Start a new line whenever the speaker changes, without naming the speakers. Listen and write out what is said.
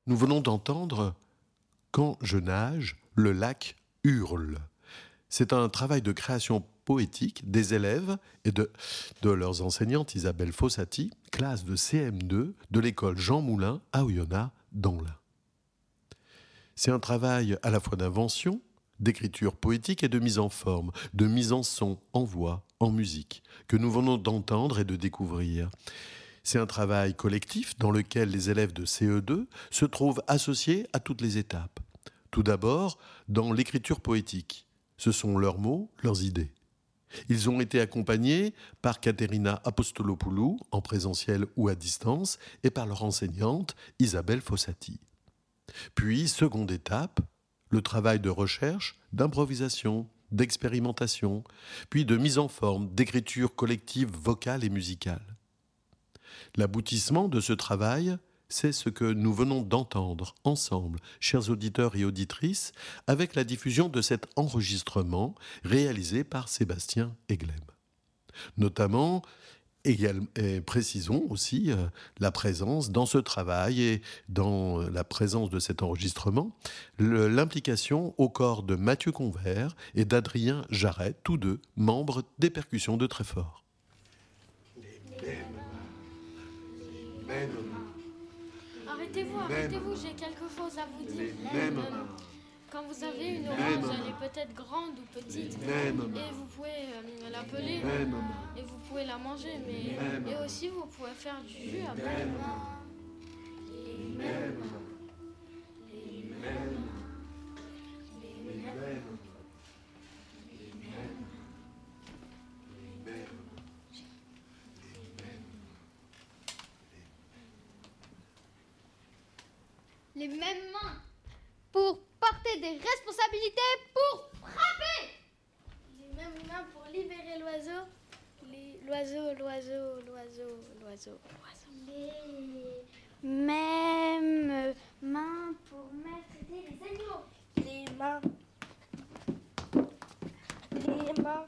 nous venons d'entendre « Quand je nage, le lac hurle ». C'est un travail de création poétique des élèves et de leurs enseignantes Isabelle Fossati, classe de CM2 de l'école Jean Moulin à Oyonnax, dans l'Ain. C'est un travail à la fois d'invention, d'écriture poétique et de mise en forme, de mise en son, en voix, en musique, que nous venons d'entendre et de découvrir. C'est un travail collectif dans lequel les élèves de CE2 se trouvent associés à toutes les étapes. Tout d'abord, dans l'écriture poétique. Ce sont leurs mots, leurs idées. Ils ont été accompagnés par Katerina Apostolopoulou, en présentiel ou à distance, et par leur enseignante, Isabelle Fossati. Puis, seconde étape, le travail de recherche, d'improvisation, d'expérimentation, puis de mise en forme, d'écriture collective vocale et musicale. L'aboutissement de ce travail, c'est ce que nous venons d'entendre ensemble, chers auditeurs et auditrices, avec la diffusion de cet enregistrement réalisé par Sébastien Eglem. Notamment, et précisons aussi la présence dans ce travail et dans la présence de cet enregistrement, l'implication au corps de Mathieu Convert et d'Adrien Jarret, tous deux membres des percussions de Treffort.
Arrêtez-vous, j'ai quelque chose à vous dire. Quand vous avez une orange, elle est peut-être grande ou petite, et vous pouvez la peler, et vous pouvez la manger, mais et aussi vous pouvez faire du jus après.
Les mêmes mains pour porter des responsabilités, pour frapper.
Les mêmes mains pour libérer l'oiseau. L'oiseau.
Les mêmes mains pour maltraiter les animaux.
Les mains